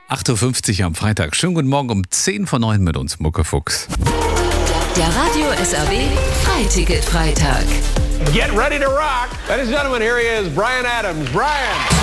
8.50 Uhr am Freitag. Schönen guten Morgen um 10:09 mit uns, Muckefuchs. Der Radio SAW Freiticket-Freitag. Get ready to rock. Ladies and gentlemen, here he is, Bryan Adams. Bryan.